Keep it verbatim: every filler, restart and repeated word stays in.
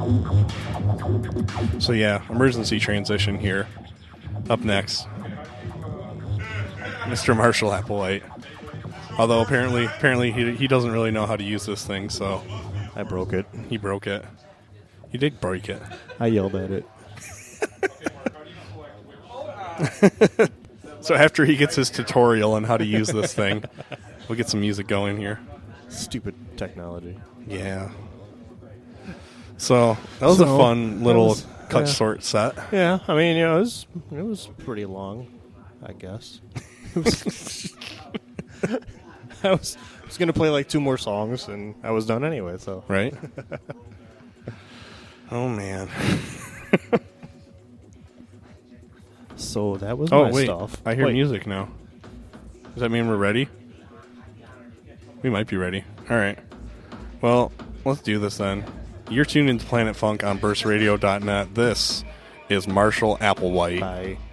So yeah, emergency transition here. Up next, Mister Marshall Applewhite. Although apparently, apparently he he doesn't really know how to use this thing, so I broke it. He broke it. He did break it. I yelled at it. So after he gets his tutorial on how to use this thing, we'll get some music going here. Stupid technology. Yeah. So that was So, a fun little was, cut yeah. short set. Yeah, I mean, you know, it was it was pretty long, I guess. I was I was gonna play like two more songs, and I was done anyway. So Right? Oh man. So that was Oh my wait, stuff. I hear Wait. music now. Does that mean we're ready? We might be ready. All right. Well, let's do this then. You're tuned into Planet Funk on burst radio dot net. This is Marshall Applewhite. Bye.